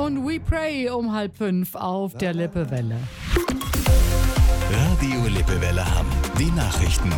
und We Pray um 4:30 auf der Lippewelle. Radio Lippewelle Hamm. Die Nachrichten.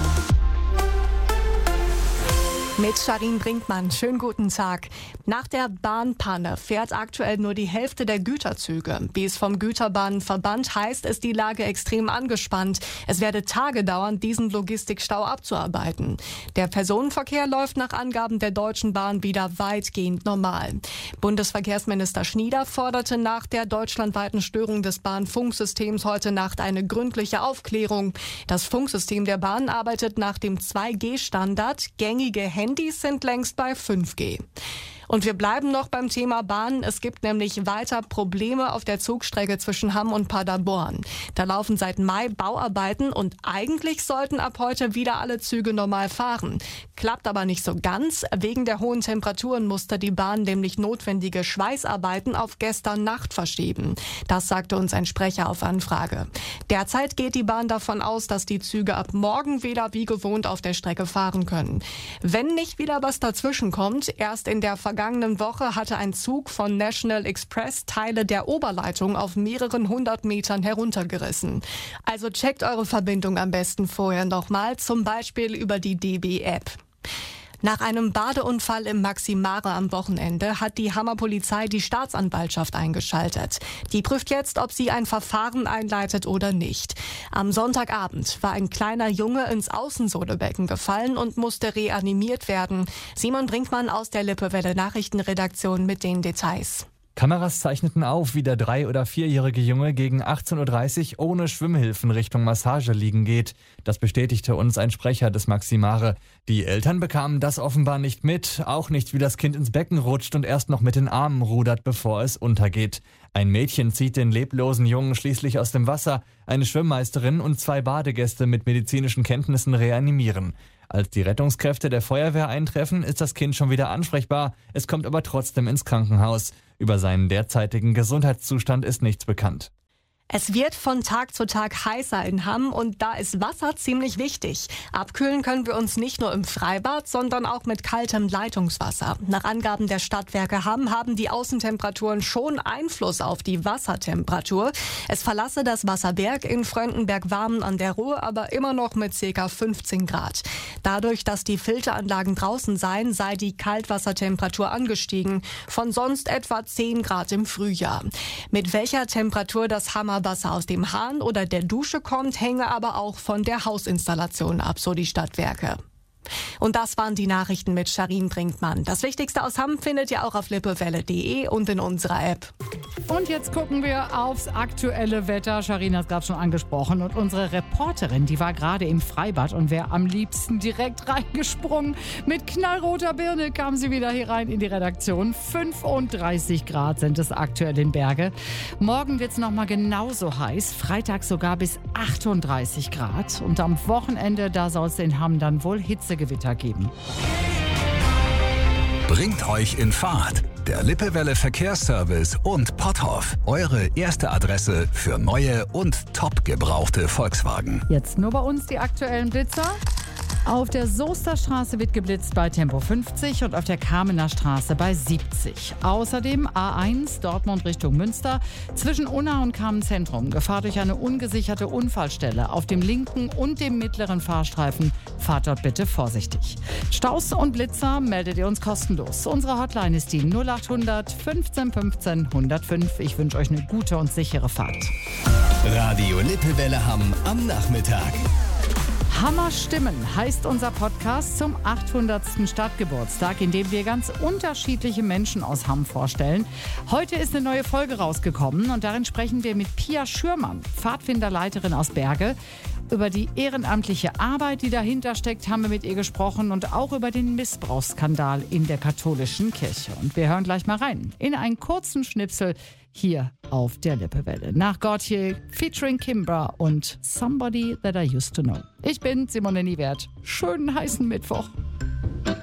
Mit Sharin Brinkmann. Schönen guten Tag. Nach der Bahnpanne fährt aktuell nur die Hälfte der Güterzüge. Wie es vom Güterbahnverband heißt, ist die Lage extrem angespannt. Es werde Tage dauern, diesen Logistikstau abzuarbeiten. Der Personenverkehr läuft nach Angaben der Deutschen Bahn wieder weitgehend normal. Bundesverkehrsminister Schnieder forderte nach der deutschlandweiten Störung des Bahnfunksystems heute Nacht eine gründliche Aufklärung. Das Funksystem der Bahn arbeitet nach dem 2G-Standard. Gängige Handys sind längst bei 5G. Und wir bleiben noch beim Thema Bahn. Es gibt nämlich weiter Probleme auf der Zugstrecke zwischen Hamm und Paderborn. Da laufen seit Mai Bauarbeiten und eigentlich sollten ab heute wieder alle Züge normal fahren. Klappt aber nicht so ganz. Wegen der hohen Temperaturen musste die Bahn nämlich notwendige Schweißarbeiten auf gestern Nacht verschieben. Das sagte uns ein Sprecher auf Anfrage. Derzeit geht die Bahn davon aus, dass die Züge ab morgen wieder wie gewohnt auf der Strecke fahren können. Wenn nicht wieder was dazwischen kommt, erst in der vergangenen Woche hatte ein Zug von National Express Teile der Oberleitung auf mehreren 100 Metern heruntergerissen. Also checkt eure Verbindung am besten vorher nochmal, zum Beispiel über die DB-App. Nach einem Badeunfall im Maximare am Wochenende hat die Hammer Polizei die Staatsanwaltschaft eingeschaltet. Die prüft jetzt, ob sie ein Verfahren einleitet oder nicht. Am Sonntagabend war ein kleiner Junge ins Außensohlebecken gefallen und musste reanimiert werden. Simon Brinkmann aus der Lippewelle Nachrichtenredaktion mit den Details. Kameras zeichneten auf, wie der 3- oder 4-jährige Junge gegen 18.30 Uhr ohne Schwimmhilfen Richtung Massage liegen geht. Das bestätigte uns ein Sprecher des Maximare. Die Eltern bekamen das offenbar nicht mit, auch nicht, wie das Kind ins Becken rutscht und erst noch mit den Armen rudert, bevor es untergeht. Ein Mädchen zieht den leblosen Jungen schließlich aus dem Wasser. Eine Schwimmmeisterin und 2 Badegäste mit medizinischen Kenntnissen reanimieren. Als die Rettungskräfte der Feuerwehr eintreffen, ist das Kind schon wieder ansprechbar. Es kommt aber trotzdem ins Krankenhaus. Über seinen derzeitigen Gesundheitszustand ist nichts bekannt. Es wird von Tag zu Tag heißer in Hamm und da ist Wasser ziemlich wichtig. Abkühlen können wir uns nicht nur im Freibad, sondern auch mit kaltem Leitungswasser. Nach Angaben der Stadtwerke Hamm haben die Außentemperaturen schon Einfluss auf die Wassertemperatur. Es verlasse das Wasserberg in Fröndenberg-Warmen an der Ruhr aber immer noch mit ca. 15 Grad. Dadurch, dass die Filteranlagen draußen seien, sei die Kaltwassertemperatur angestiegen. Von sonst etwa 10 Grad im Frühjahr. Mit welcher Temperatur das Hammer Wasser aus dem Hahn oder der Dusche kommt, hänge aber auch von der Hausinstallation ab, so die Stadtwerke. Und das waren die Nachrichten mit Sharin Brinkmann. Das Wichtigste aus Hamm findet ihr auch auf lippewelle.de und in unserer App. Und jetzt gucken wir aufs aktuelle Wetter. Sharin hat es gerade schon angesprochen. Und unsere Reporterin, die war gerade im Freibad und wäre am liebsten direkt reingesprungen. Mit knallroter Birne kam sie wieder hier rein in die Redaktion. 35 Grad sind es aktuell in Berge. Morgen wird es nochmal genauso heiß. Freitag sogar bis 38 Grad. Und am Wochenende, da soll es in Hamm dann wohl Hitzegewitter geben. Bringt euch in Fahrt. Der Lippewelle Verkehrsservice und Potthoff. Eure erste Adresse für neue und top gebrauchte Volkswagen. Jetzt nur bei uns die aktuellen Blitzer. Auf der Soester Straße wird geblitzt bei Tempo 50 und auf der Kamener Straße bei 70. Außerdem A1 Dortmund Richtung Münster zwischen Unna und Kamenz-Zentrum. Gefahr durch eine ungesicherte Unfallstelle auf dem linken und dem mittleren Fahrstreifen. Fahrt dort bitte vorsichtig. Staus und Blitzer meldet ihr uns kostenlos. Unsere Hotline ist die 0800 15 15 105. Ich wünsche euch eine gute und sichere Fahrt. Radio Lippewelle Hamm am Nachmittag. Hammer Stimmen heißt unser Podcast zum 800. Stadtgeburtstag, in dem wir ganz unterschiedliche Menschen aus Hamm vorstellen. Heute ist eine neue Folge rausgekommen und darin sprechen wir mit Pia Schürmann, Pfadfinderleiterin aus Berge. Über die ehrenamtliche Arbeit, die dahinter steckt, haben wir mit ihr gesprochen und auch über den Missbrauchsskandal in der katholischen Kirche. Und wir hören gleich mal rein in einen kurzen Schnipsel hier auf der Lippewelle. Nach Gautier featuring Kimbra und Somebody That I Used to Know. Ich bin Simone Niewert. Schönen heißen Mittwoch.